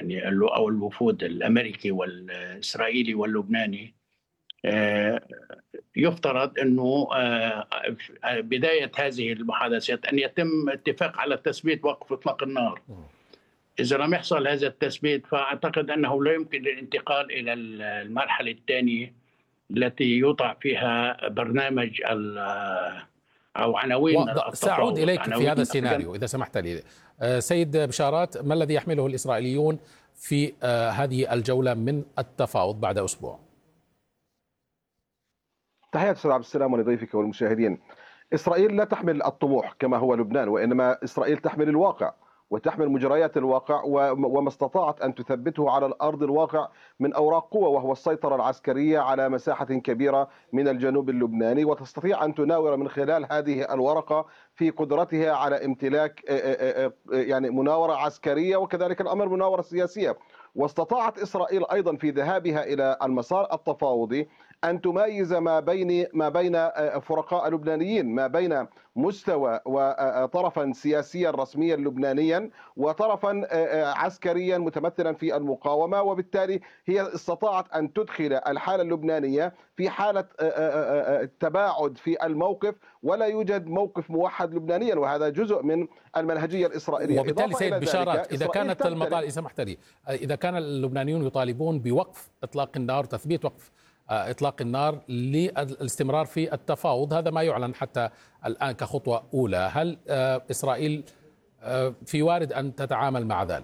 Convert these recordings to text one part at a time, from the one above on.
يعني أو الوفود الأمريكي والإسرائيلي واللبناني، يفترض أنه بداية هذه المحادثات أن يتم اتفاق على تثبيت وقف إطلاق النار. إذا لم يحصل هذا التثبيت فأعتقد أنه لا يمكن الانتقال إلى المرحلة الثانية التي يوضع فيها برنامج أو عناوين التفاوض. سأعود إليك في هذا السيناريو إذا سمحت لي. سيد بشارات، ما الذي يحمله الإسرائيليون في هذه الجولة من التفاوض بعد أسبوع؟ تحياتي أستاذ عبد السلام ولضيفك والمشاهدين. إسرائيل لا تحمل الطموح كما هو لبنان، وإنما إسرائيل تحمل الواقع وتحمل مجريات الواقع وما استطاعت أن تثبته على الأرض الواقع من أوراق قوة، وهو السيطرة العسكرية على مساحة كبيرة من الجنوب اللبناني، وتستطيع أن تناور من خلال هذه الورقة في قدرتها على امتلاك يعني مناورة عسكرية وكذلك الأمر مناورة سياسية. واستطاعت إسرائيل أيضا في ذهابها إلى المسار التفاوضي أن تميز ما بين فرقاء لبنانيين، ما بين مستوى وطرفا سياسيا رسميا لبنانيا وطرفا عسكريا متمثلا في المقاومة، وبالتالي هي استطاعت أن تدخل الحالة اللبنانية في حالة تباعد في الموقف، ولا يوجد موقف موحد لبنانيا، وهذا جزء من المنهجية الإسرائيلية. وبالتالي سيد بشارات، إذا كانت المطالب، إذا سمحت لي، إذا كان اللبنانيون يطالبون بوقف إطلاق النار، تثبيت وقف إطلاق النار للاستمرار في التفاوض، هذا ما يعلن حتى الآن كخطوة أولى، هل إسرائيل في وارد أن تتعامل مع ذلك؟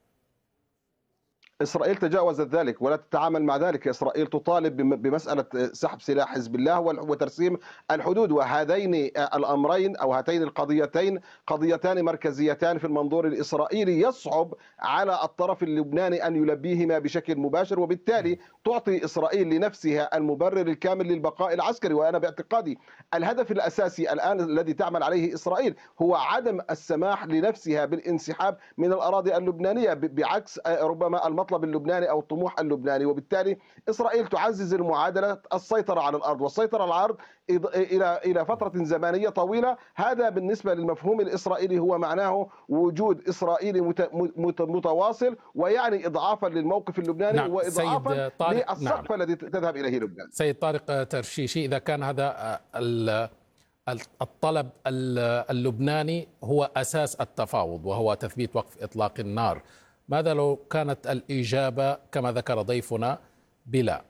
إسرائيل تجاوزت ذلك ولا تتعامل مع ذلك. إسرائيل تطالب بمسألة سحب سلاح حزب الله وترسيم الحدود، وهذين الأمرين أو هاتين القضيتين قضيتان مركزيتان في المنظور الإسرائيلي، يصعب على الطرف اللبناني أن يلبيهما بشكل مباشر، وبالتالي تعطي إسرائيل لنفسها المبرر الكامل للبقاء العسكري. وأنا باعتقادي الهدف الأساسي الآن الذي تعمل عليه إسرائيل هو عدم السماح لنفسها بالانسحاب من الأراضي اللبنانية، بعكس ربما المطلب اللبناني أو الطموح اللبناني. وبالتالي إسرائيل تعزز المعادلة السيطرة على الأرض والسيطرة على الأرض إلى فترة زمنية طويلة. هذا بالنسبة للمفهوم الإسرائيلي هو معناه وجود إسرائيلي متواصل، ويعني إضعافا للموقف اللبناني وإضعافا للسقف الذي تذهب إليه لبنان. سيد طارق ترشيشي، إذا كان هذا الطلب اللبناني هو أساس التفاوض وهو تثبيت وقف إطلاق النار، ماذا لو كانت الإجابة كما ذكر ضيفنا بلا؟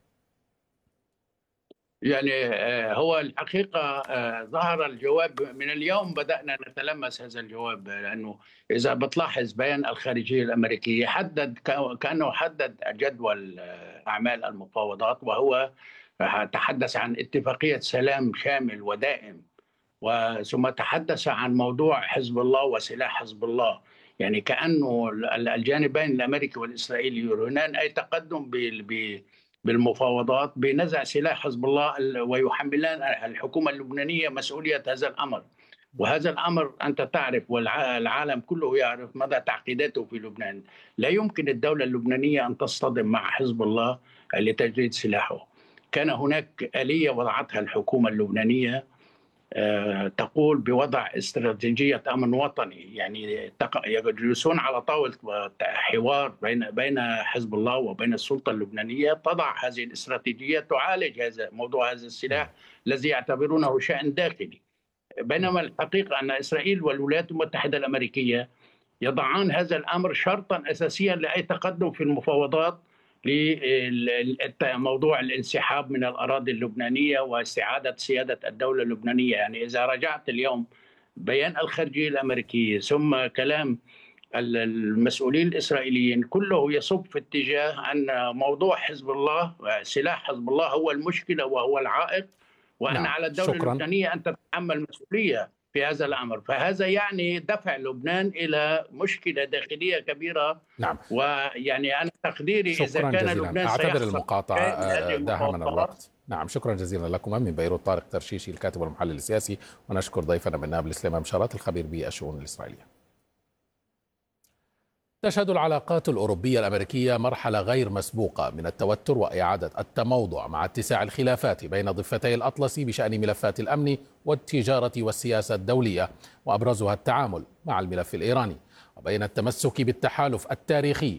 يعني هو الحقيقة ظهر الجواب من اليوم، بدأنا نتلمس هذا الجواب، لأنه إذا بتلاحظ بيان الخارجية الأمريكية كأنه حدد جدول أعمال المفاوضات، وهو تحدث عن اتفاقية سلام شامل ودائم، ثم تحدث عن موضوع حزب الله وسلاح حزب الله. يعني كأنه الجانبين الأمريكي والإسرائيلي يرونان أي تقدم بالمفاوضات بنزع سلاح حزب الله، ويحملان الحكومة اللبنانية مسؤولية هذا الأمر. وهذا الأمر أنت تعرف والعالم كله يعرف مدى تعقيداته في لبنان. لا يمكن الدولة اللبنانية أن تصطدم مع حزب الله لتجريد سلاحه. كان هناك آلية وضعتها الحكومة اللبنانية تقول بوضع استراتيجية أمن وطني، يعني يجلسون على طاولة حوار بين حزب الله وبين السلطة اللبنانية، تضع هذه الاستراتيجية تعالج موضوع هذا السلاح الذي يعتبرونه شأن داخلي. بينما الحقيقة أن إسرائيل والولايات المتحدة الأمريكية يضعان هذا الأمر شرطا أساسيا لأي تقدم في المفاوضات لموضوع الانسحاب من الأراضي اللبنانية واستعادة سيادة الدولة اللبنانية. يعني إذا رجعت اليوم بيان الخارجية الأمريكية ثم كلام المسؤولين الإسرائيليين، كله يصب في اتجاه أن موضوع حزب الله سلاح حزب الله هو المشكلة وهو العائق، وأن على الدولة اللبنانية أن تتحمل مسؤولية في هذا الأمر. فهذا يعني دفع لبنان إلى مشكلة داخلية كبيرة. ويعني أنا تقديري إذا كان جزيلا. لبنان أعتذر المقاطعة، داهمنا الوقت. نعم، شكرا جزيلا لكم من بيروت طارق ترشيشي الكاتب والمحلل السياسي، ونشكر ضيفنا من نابلس سليمان بشارات الخبير بالشؤون الإسرائيلية. تشهد العلاقات الأوروبية الأمريكية مرحلة غير مسبوقة من التوتر وإعادة التموضع مع اتساع الخلافات بين ضفتي الأطلسي بشأن ملفات الأمن والتجارة والسياسة الدولية، وأبرزها التعامل مع الملف الإيراني، وبين التمسك بالتحالف التاريخي